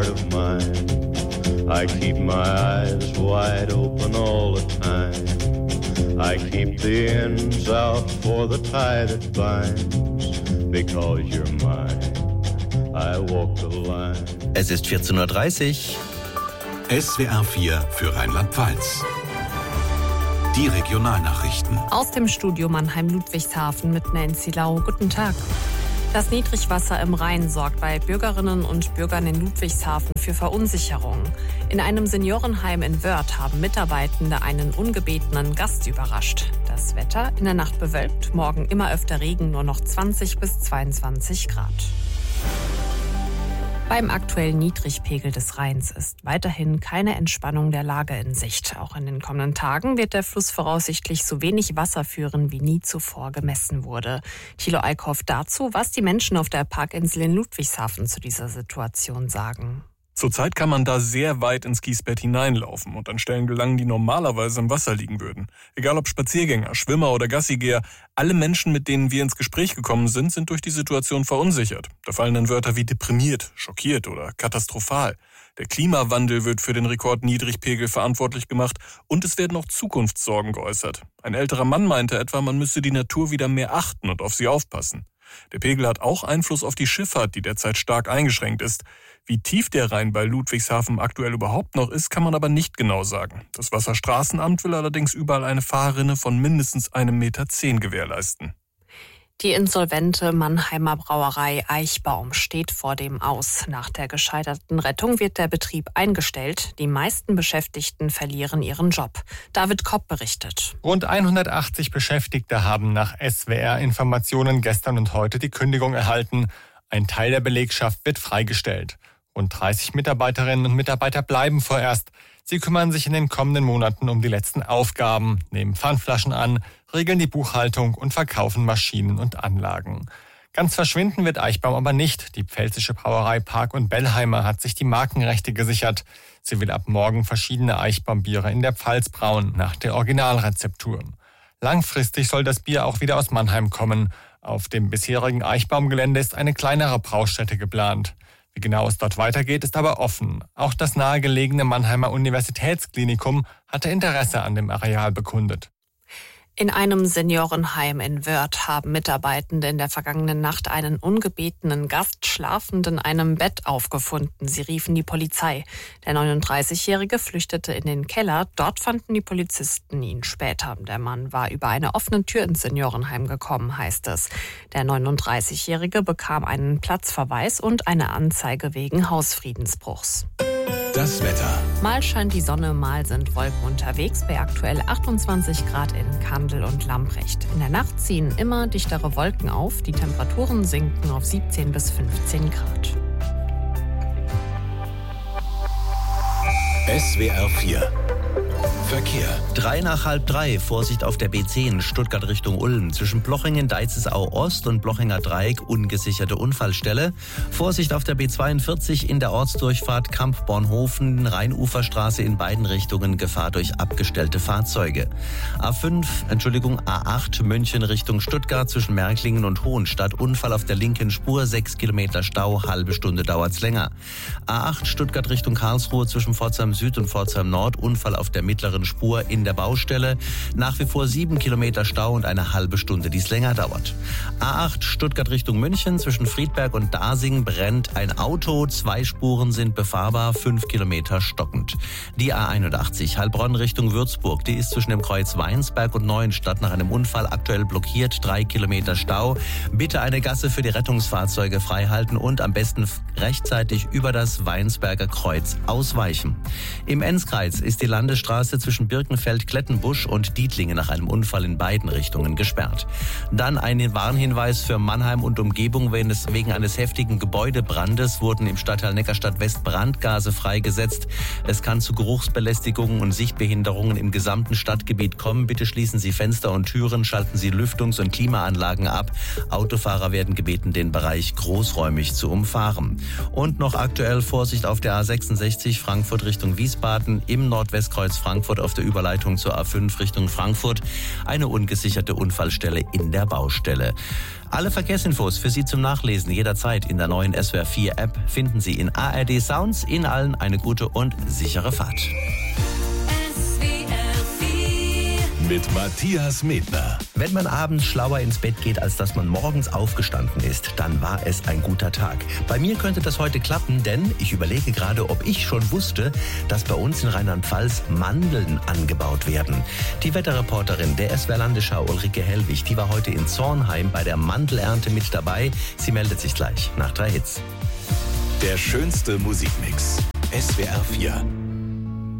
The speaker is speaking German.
heart of mine. I keep my eyes wide open all the time. I keep the ends out for the tie that binds. Because you're mine, I walk the line. Es ist 14.30 Uhr. SWR 4 für Rheinland-Pfalz. Die Regionalnachrichten. Aus dem Studio Mannheim-Ludwigshafen mit Nancy Lau. Guten Tag. Das Niedrigwasser im Rhein sorgt bei Bürgerinnen und Bürgern in Ludwigshafen für Verunsicherung. In einem Seniorenheim in Wörth haben Mitarbeitende einen ungebetenen Gast überrascht. Das Wetter in der Nacht bewölkt, morgen immer öfter Regen, nur noch 20 bis 22 Grad. Beim aktuellen Niedrigpegel des Rheins ist weiterhin keine Entspannung der Lage in Sicht. Auch in den kommenden Tagen wird der Fluss voraussichtlich so wenig Wasser führen, wie nie zuvor gemessen wurde. Thilo Eickhoff dazu, was die Menschen auf der Parkinsel in Ludwigshafen zu dieser Situation sagen. Zurzeit kann man da sehr weit ins Kiesbett hineinlaufen und an Stellen gelangen, die normalerweise im Wasser liegen würden. Egal ob Spaziergänger, Schwimmer oder Gassigeher, alle Menschen, mit denen wir ins Gespräch gekommen sind, sind durch die Situation verunsichert. Da fallen dann Wörter wie deprimiert, schockiert oder katastrophal. Der Klimawandel wird für den Rekordniedrigpegel verantwortlich gemacht und es werden auch Zukunftssorgen geäußert. Ein älterer Mann meinte etwa, man müsse die Natur wieder mehr achten und auf sie aufpassen. Der Pegel hat auch Einfluss auf die Schifffahrt, die derzeit stark eingeschränkt ist. Wie tief der Rhein bei Ludwigshafen aktuell überhaupt noch ist, kann man aber nicht genau sagen. Das Wasserstraßenamt will allerdings überall eine Fahrrinne von mindestens 1,10 Meter gewährleisten. Die insolvente Mannheimer Brauerei Eichbaum steht vor dem Aus. Nach der gescheiterten Rettung wird der Betrieb eingestellt. Die meisten Beschäftigten verlieren ihren Job. David Kopp berichtet. Rund 180 Beschäftigte haben nach SWR-Informationen gestern und heute die Kündigung erhalten. Ein Teil der Belegschaft wird freigestellt. Rund 30 Mitarbeiterinnen und Mitarbeiter bleiben vorerst. Sie kümmern sich in den kommenden Monaten um die letzten Aufgaben, nehmen Pfandflaschen an, regeln die Buchhaltung und verkaufen Maschinen und Anlagen. Ganz verschwinden wird Eichbaum aber nicht. Die pfälzische Brauerei Park und Bellheimer hat sich die Markenrechte gesichert. Sie will ab morgen verschiedene Eichbaumbiere in der Pfalz brauen, nach der Originalrezeptur. Langfristig soll das Bier auch wieder aus Mannheim kommen. Auf dem bisherigen Eichbaumgelände ist eine kleinere Braustätte geplant. Wie genau es dort weitergeht, ist aber offen. Auch das nahegelegene Mannheimer Universitätsklinikum hatte Interesse an dem Areal bekundet. In einem Seniorenheim in Wörth haben Mitarbeitende in der vergangenen Nacht einen ungebetenen Gast schlafend in einem Bett aufgefunden. Sie riefen die Polizei. Der 39-Jährige flüchtete in den Keller. Dort fanden die Polizisten ihn später. Der Mann war über eine offene Tür ins Seniorenheim gekommen, heißt es. Der 39-Jährige bekam einen Platzverweis und eine Anzeige wegen Hausfriedensbruchs. Das Wetter. Mal scheint die Sonne, mal sind Wolken unterwegs bei aktuell 28 Grad in Kandel und Lamprecht. In der Nacht ziehen immer dichtere Wolken auf, die Temperaturen sinken auf 17 bis 15 Grad. SWR 4 Verkehr. 3 nach halb 3, Vorsicht auf der B10, Stuttgart Richtung Ulm. Zwischen Blochingen, Deizesau Ost und Blochinger Dreieck ungesicherte Unfallstelle. Vorsicht auf der B42 in der Ortsdurchfahrt Kamp-Bornhofen, Rheinuferstraße in beiden Richtungen, Gefahr durch abgestellte Fahrzeuge. A8 München Richtung Stuttgart zwischen Märklingen und Hohenstadt, Unfall auf der linken Spur, 6 Kilometer Stau, halbe Stunde dauert's länger. A8 Stuttgart Richtung Karlsruhe zwischen Pforzheim Süd und Pforzheim Nord, Unfall auf der mittleren Spur in der Baustelle. Nach wie vor 7 Kilometer Stau und eine halbe Stunde, die es länger dauert. A8 Stuttgart Richtung München zwischen Friedberg und Dasing brennt ein Auto. 2 Spuren sind befahrbar, 5 Kilometer stockend. Die A81 Heilbronn Richtung Würzburg, die ist zwischen dem Kreuz Weinsberg und Neuenstadt nach einem Unfall aktuell blockiert. 3 Kilometer Stau. Bitte eine Gasse für die Rettungsfahrzeuge freihalten und am besten rechtzeitig über das Weinsberger Kreuz ausweichen. Im Enzkreis ist die Landesstraße zwischen Birkenfeld-Klettenbusch und Dietlingen nach einem Unfall in beiden Richtungen gesperrt. Dann ein Warnhinweis für Mannheim und Umgebung. Wegen eines heftigen Gebäudebrandes wurden im Stadtteil Neckarstadt West Brandgase freigesetzt. Es kann zu Geruchsbelästigungen und Sichtbehinderungen im gesamten Stadtgebiet kommen. Bitte schließen Sie Fenster und Türen, schalten Sie Lüftungs- und Klimaanlagen ab. Autofahrer werden gebeten, den Bereich großräumig zu umfahren. Und noch aktuell Vorsicht auf der A66 Frankfurt Richtung Wiesbaden im Nordwestkreuz Frankfurt Frankfurt auf der Überleitung zur A5 Richtung Frankfurt. Eine ungesicherte Unfallstelle in der Baustelle. Alle Verkehrsinfos für Sie zum Nachlesen jederzeit in der neuen SWR 4 App finden Sie in ARD Sounds. Ihnen allen eine gute und sichere Fahrt. Mit Matthias Medner. Wenn man abends schlauer ins Bett geht, als dass man morgens aufgestanden ist, dann war es ein guter Tag. Bei mir könnte das heute klappen, denn ich überlege gerade, ob ich schon wusste, dass bei uns in Rheinland-Pfalz Mandeln angebaut werden. Die Wetterreporterin der SWR Landesschau Ulrike Hellwig, die war heute in Zornheim bei der Mandelernte mit dabei. Sie meldet sich gleich nach 3 Hits. Der schönste Musikmix. SWR 4.